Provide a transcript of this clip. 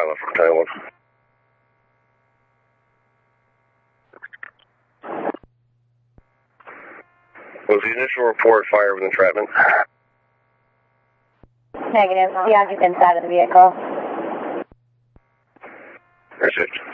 Lima from Taiwan. Was the initial report fire with entrapment? Negative. The object inside of the vehicle. Received.